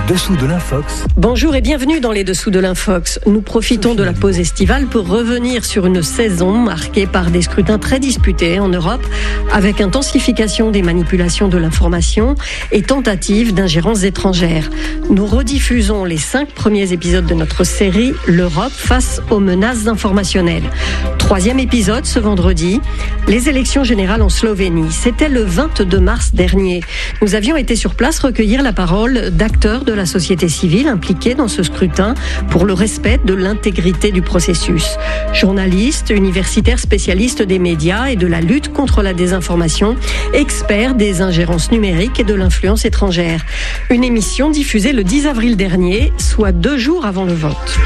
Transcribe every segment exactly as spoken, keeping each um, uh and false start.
dessous de l'Infox. Bonjour et bienvenue dans les dessous de l'Infox. Nous profitons de la pause estivale pour revenir sur une saison marquée par des scrutins très disputés en Europe, avec intensification des manipulations de l'information et tentatives d'ingérence étrangères. Nous rediffusons les cinq premiers épisodes de notre série L'Europe face aux menaces informationnelles. Troisième épisode ce vendredi, les élections générales en Slovénie. C'était le vingt-deux mars dernier. Nous avions été sur place recueillir la parole d'acteurs de la société civile impliqués dans ce scrutin pour le respect de l'intégrité du processus. Journalistes, universitaires spécialistes des médias et de la lutte contre la désinformation, experts des ingérences numériques et de l'influence étrangère. Une émission diffusée le dix avril dernier, soit deux jours avant le vote.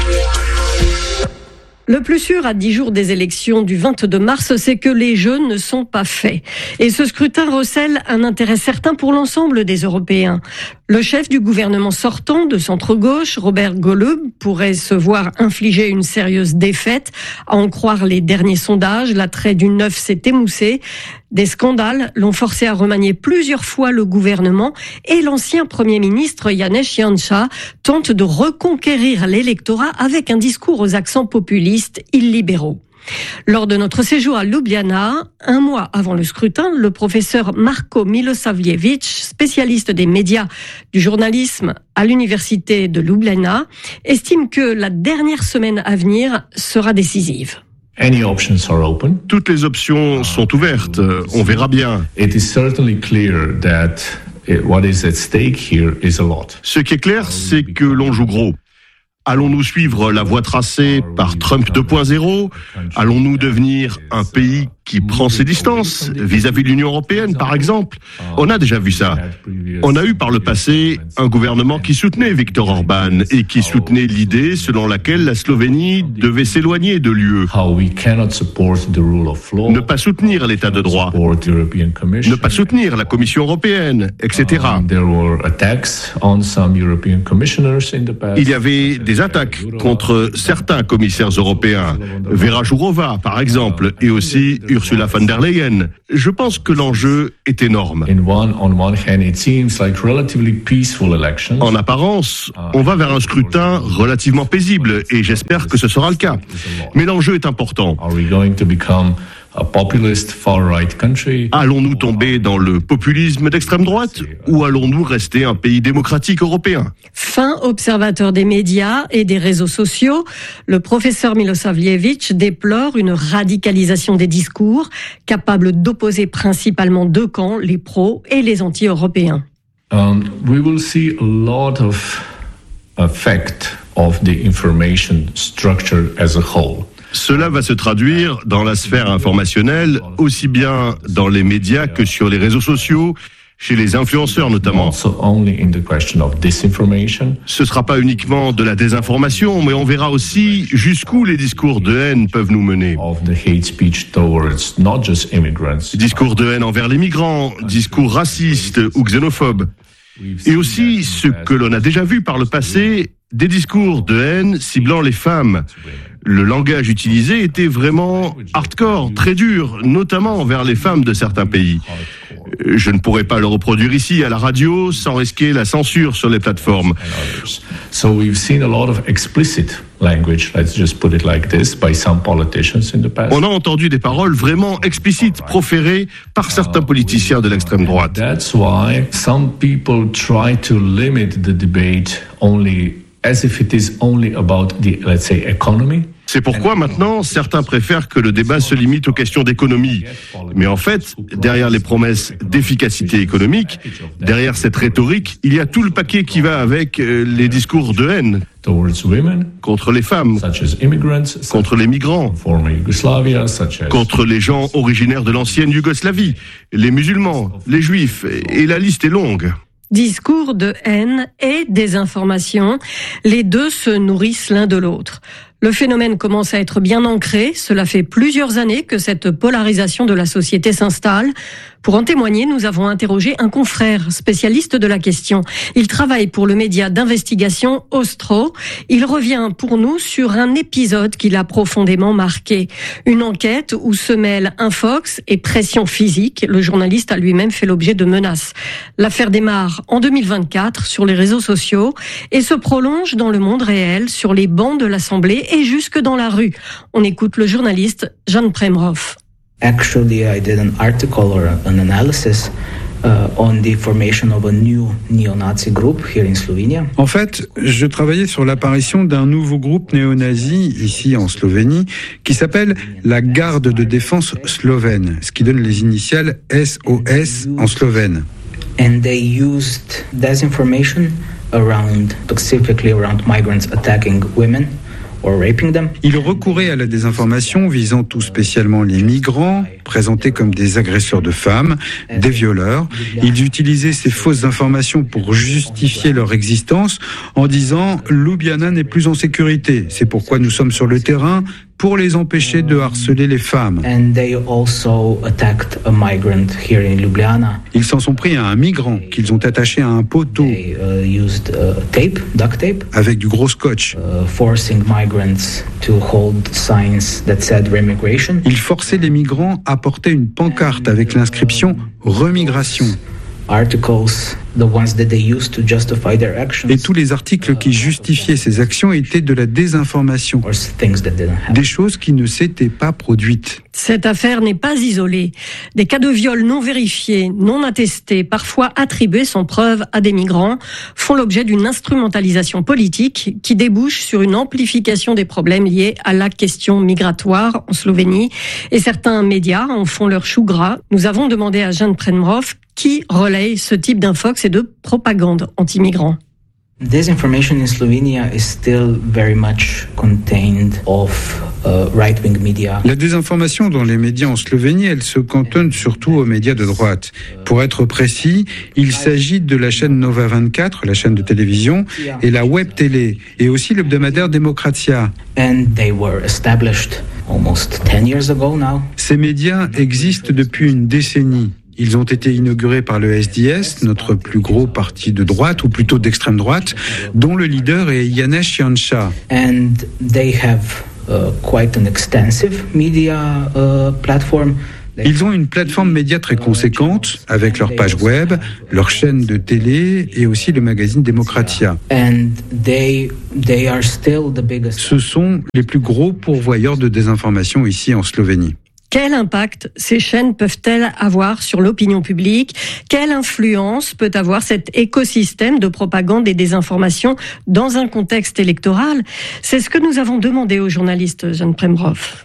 Le plus sûr à dix jours des élections du vingt-deux mars, c'est que les jeux ne sont pas faits. Et ce scrutin recèle un intérêt certain pour l'ensemble des Européens. Le chef du gouvernement sortant de centre-gauche, Robert Golob, pourrait se voir infliger une sérieuse défaite. À en croire les derniers sondages, l'attrait du neuf s'est émoussé. Des scandales l'ont forcé à remanier plusieurs fois le gouvernement et l'ancien Premier ministre Janez Janša tente de reconquérir l'électorat avec un discours aux accents populistes illibéraux. Lors de notre séjour à Ljubljana, un mois avant le scrutin, le professeur Marko Milosavljević, spécialiste des médias du journalisme à l'université de Ljubljana, estime que la dernière semaine à venir sera décisive. Any options are open. Toutes les options sont ouvertes. On verra bien. It is certainly clear that what is at stake here is a lot. Ce qui est clair, c'est que l'on joue gros. Allons-nous suivre la voie tracée par Trump deux point zéro ? Allons-nous devenir un pays qui prend ses distances vis-à-vis de l'Union européenne, par exemple ? On a déjà vu ça. On a eu par le passé un gouvernement qui soutenait Viktor Orban et qui soutenait l'idée selon laquelle la Slovénie devait s'éloigner de l'U E. Ne pas soutenir l'état de droit, ne pas soutenir la Commission européenne, et cetera. Il y avait des attaques contre certains commissaires européens, Vera Jourova par exemple, et aussi Ursula von der Leyen. Je pense que l'enjeu est énorme. En apparence, on va vers un scrutin relativement paisible et j'espère que ce sera le cas. Mais l'enjeu est important. Allons-nous tomber dans le populisme d'extrême droite ou allons-nous rester un pays démocratique européen ? Fin observateur des médias et des réseaux sociaux, le professeur Milosavljević déplore une radicalisation des discours capable d'opposer principalement deux camps, les pros et les anti-européens. Um, we will see a lot of effect of the information structure as a whole. Cela va se traduire dans la sphère informationnelle, aussi bien dans les médias que sur les réseaux sociaux, chez les influenceurs notamment. Ce ne sera pas uniquement de la désinformation, mais on verra aussi jusqu'où les discours de haine peuvent nous mener. Discours de haine envers les migrants, discours racistes ou xénophobes. Et aussi, ce que l'on a déjà vu par le passé, des discours de haine ciblant les femmes. Le langage utilisé était vraiment hardcore, très dur, notamment envers les femmes de certains pays. Je ne pourrais pas le reproduire ici à la radio sans risquer la censure sur les plateformes. So we've seen a lot of explicit language, let's just put it like this, by some politicians in the past. On a entendu des paroles vraiment explicites proférées par certains politiciens de l'extrême droite. That's why some people try to limit the debate only as if it is only about the, let's say, economy. C'est pourquoi maintenant, certains préfèrent que le débat se limite aux questions d'économie. Mais en fait, derrière les promesses d'efficacité économique, derrière cette rhétorique, il y a tout le paquet qui va avec les discours de haine contre les femmes, contre les migrants, contre les gens originaires de l'ancienne Yougoslavie, les musulmans, les juifs, et la liste est longue. Discours de haine et désinformation, les deux se nourrissent l'un de l'autre. Le phénomène commence à être bien ancré. Cela fait plusieurs années que cette polarisation de la société s'installe. Pour en témoigner, nous avons interrogé un confrère spécialiste de la question. Il travaille pour le média d'investigation Ostro. Il revient pour nous sur un épisode qui l'a profondément marqué. Une enquête où se mêlent infox et pression physique. Le journaliste a lui-même fait l'objet de menaces. L'affaire démarre en deux mille vingt-quatre sur les réseaux sociaux et se prolonge dans le monde réel, sur les bancs de l'Assemblée et jusque dans la rue. On écoute le journaliste Jan Premrov. Actually, I did an article or an analysis uh, on the formation of a new neo-Nazi group here in Slovenia. En fait, je travaillais sur l'apparition d'un nouveau groupe néo-nazi ici en Slovénie qui s'appelle la Garde de défense slovène, ce qui donne les initiales S O S en slovène. And they used disinformation around, specifically around migrants attacking women. Ils recouraient à la désinformation visant tout spécialement les migrants, présentés comme des agresseurs de femmes, des violeurs. Ils utilisaient ces fausses informations pour justifier leur existence en disant « Ljubljana n'est plus en sécurité, c'est pourquoi nous sommes sur le terrain ». Pour les empêcher de harceler les femmes. Ils s'en sont pris à un migrant qu'ils ont attaché à un poteau avec du gros scotch. Ils forçaient les migrants à porter une pancarte avec l'inscription « Remigration ». Et tous les articles qui justifiaient ces actions étaient de la désinformation, des choses qui ne s'étaient pas produites. Cette affaire n'est pas isolée. Des cas de viol non vérifiés, non attestés, parfois attribués sans preuve à des migrants, font l'objet d'une instrumentalisation politique qui débouche sur une amplification des problèmes liés à la question migratoire en Slovénie. Et certains médias en font leur chou gras. Nous avons demandé à Jan Premrov qui relaye ce type d'infox et de propagande anti-migrants. Disinformation in Slovenia is still very much contained of uh, right-wing media. La désinformation dans les médias en Slovénie, elle se cantonne surtout aux médias de droite. Pour être précis, il s'agit de la chaîne Nova vingt-quatre, la chaîne de télévision, et la web télé, et aussi l'hebdomadaire Demokracia. And they were established almost ten years ago now. Ces médias existent depuis une décennie. Ils ont été inaugurés par le S D S, notre plus gros parti de droite, ou plutôt d'extrême droite, dont le leader est Janez Janša. And they have uh, quite an extensive media uh, platform. Ils ont une plateforme média très conséquente, avec leur page web, leur chaîne de télé et aussi le magazine Demokracia. And they, they are still the biggest. Ce sont les plus gros pourvoyeurs de désinformation ici en Slovénie. Quel impact ces chaînes peuvent-elles avoir sur l'opinion publique ? Quelle influence peut avoir cet écosystème de propagande et désinformation dans un contexte électoral ? C'est ce que nous avons demandé au journaliste Jan Premrov.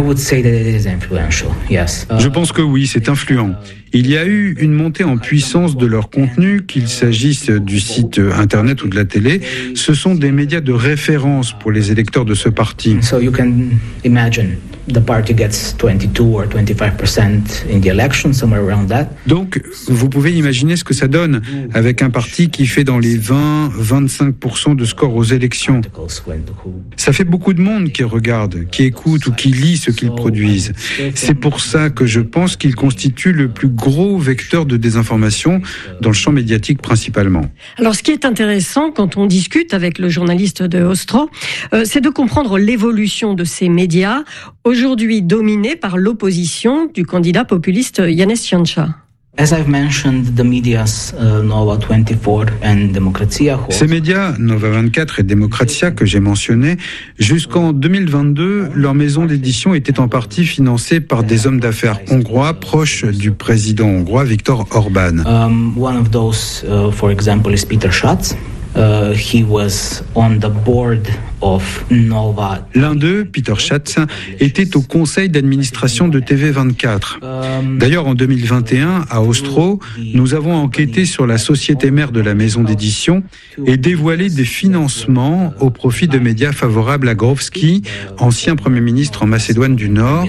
Je pense que oui, c'est influent. Il y a eu une montée en puissance de leur contenu, qu'il s'agisse du site internet ou de la télé. Ce sont des médias de référence pour les électeurs de ce parti. So you can imagine the party gets twenty-two or twenty-five percent in the election, somewhere around that. Donc, vous pouvez imaginer ce que ça donne avec un parti qui fait dans les vingt à vingt-cinq pour cent de score aux élections. Ça fait beaucoup de monde qui regarde, qui écoute ou qui lit ce qu'ils produisent. C'est pour ça que je pense qu'ils constituent le plus gros vecteur de désinformation dans le champ médiatique principalement. Alors, ce qui est intéressant quand on discute avec le journaliste de Ostro, euh, c'est de comprendre l'évolution de ces médias, aujourd'hui dominés par l'opposition du candidat populiste Janez Janša. As I've mentioned, the medias uh, Nova vingt-quatre and Demokracia. Ces médias, Nova vingt-quatre et Demokracia que j'ai mentionnés, jusqu'en deux mille vingt-deux, leur maison d'édition était en partie financée par des hommes d'affaires hongrois proches du président hongrois Viktor Orbán. Um, one of those, uh, for example, is Peter Schatz. Uh, he was on the board of Nova. L'un d'eux, Peter Schatz, était au conseil d'administration de T V vingt-quatre. D'ailleurs, en deux mille vingt et un, à Ostro, nous avons enquêté sur la société mère de la maison d'édition et dévoilé des financements au profit de médias favorables à Grovski, ancien Premier ministre en Macédoine du Nord,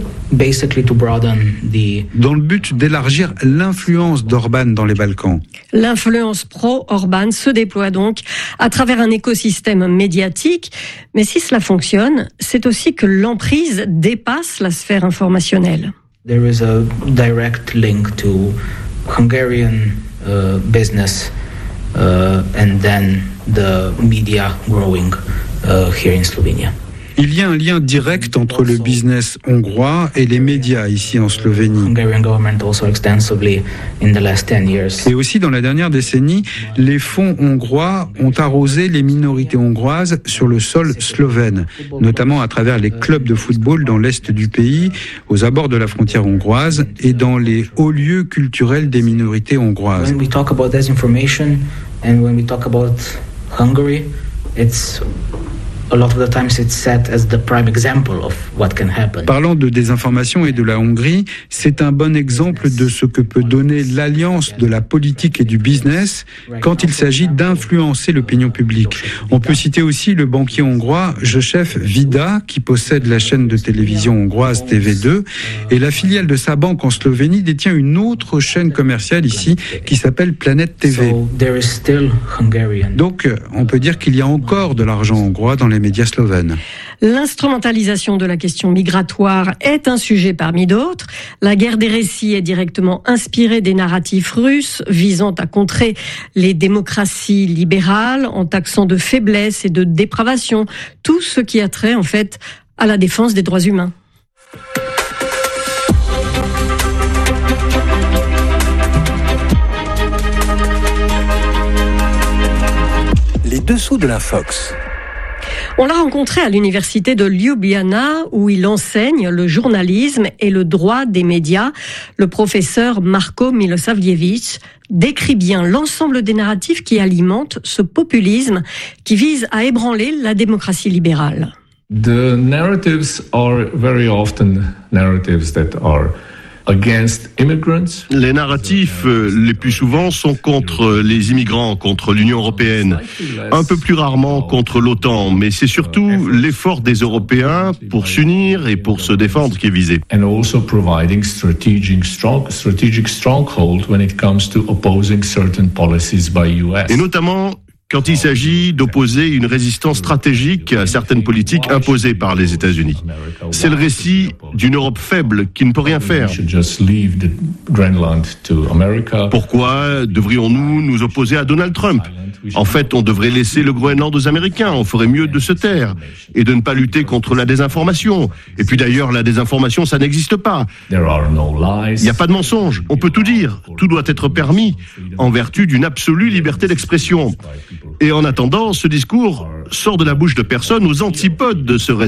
dans le but d'élargir l'influence d'Orbán dans les Balkans. L'influence pro-Orbán se déploie voit donc à travers un écosystème médiatique. Mais si cela fonctionne, c'est aussi que l'emprise dépasse la sphère informationnelle. There is a direct link to Hungarian uh, business uh, and then the media growing uh, here in Slovenia. Il y a un lien direct entre le business hongrois et les médias ici en Slovénie. Et aussi dans la dernière décennie, les fonds hongrois ont arrosé les minorités hongroises sur le sol slovène, notamment à travers les clubs de football dans l'est du pays, aux abords de la frontière hongroise et dans les hauts lieux culturels des minorités hongroises. When we talk about disinformation and when we talk about Hungary, it's a lot of the times it's set as the prime example of what can happen. Parlant de désinformation et de la Hongrie, c'est un bon exemple de ce que peut donner l'alliance de la politique et du business quand il s'agit d'influencer l'opinion publique. On peut citer aussi le banquier hongrois Josef Vida, qui possède la chaîne de télévision hongroise T V deux, et la filiale de sa banque en Slovénie détient une autre chaîne commerciale ici qui s'appelle Planète T V. Donc, on peut dire qu'il y a encore de l'argent hongrois dans les médias slovènes. L'instrumentalisation de la question migratoire est un sujet parmi d'autres. La guerre des récits est directement inspirée des narratifs russes visant à contrer les démocraties libérales en taxant de faiblesse et de dépravation tout ce qui a trait en fait à la défense des droits humains. Les dessous de l'Infox. On l'a rencontré à l'université de Ljubljana où il enseigne le journalisme et le droit des médias. Le professeur Marko Milosavljević décrit bien l'ensemble des narratifs qui alimentent ce populisme qui vise à ébranler la démocratie libérale. The narratives are very often narratives that are against immigrants. Les narratifs euh, les plus souvent sont contre les immigrants, contre l'Union européenne, un peu plus rarement contre l'OTAN, mais c'est surtout l'effort des Européens pour s'unir et pour se défendre qui est visé. And also providing strategic strong strategic stronghold when it comes to opposing certain policies by U S. Et notamment quand il s'agit d'opposer une résistance stratégique à certaines politiques imposées par les États-Unis. C'est le récit d'une Europe faible qui ne peut rien faire. Pourquoi devrions-nous nous opposer à Donald Trump ? En fait, on devrait laisser le Groenland aux Américains. On ferait mieux de se taire et de ne pas lutter contre la désinformation. Et puis d'ailleurs, la désinformation, ça n'existe pas. Il n'y a pas de mensonge. On peut tout dire. Tout doit être permis en vertu d'une absolue liberté d'expression. Et en attendant, ce discours sort de la bouche de personnes aux antipodes de ce raisonnement.